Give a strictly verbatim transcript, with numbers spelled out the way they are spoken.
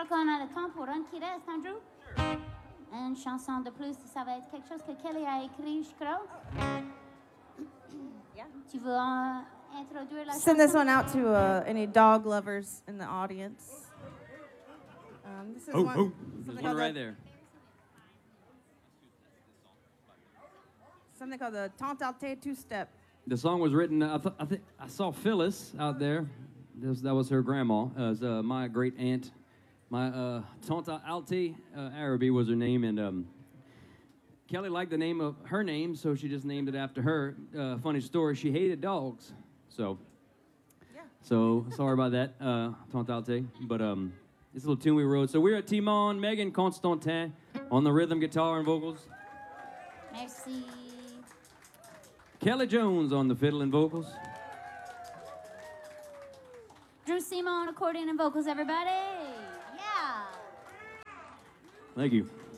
crois qu'on a le temps pour un qui reste, hein, Drew? Une chanson de plus, ça va être quelque chose que Kelly a écrit, je crois. Yeah. Tu veux euh, introduire la Send chanson? this one out to uh, any dog lovers in the audience. Um, this is Oh, one, oh. something There's one called right the, there. something called the Tante Alte two-step. The song was written. I, th- I think I saw Phyllis out there. This, that was her grandma. Uh, it was, uh, my great aunt. My uh, Tante Alte uh, Araby was her name, and um, Kelly liked the name of her name, so she just named it after her. Uh, funny story: she hated dogs, so. Yeah. So sorry about that, uh, Tante Alte. But um, this little tune we wrote. So we're at Timon, Megan Constantin on the rhythm, guitar, and vocals. Merci. Kelly Jones on the fiddle and vocals. Drew Simon, accordion and vocals, everybody. Yeah. Thank you.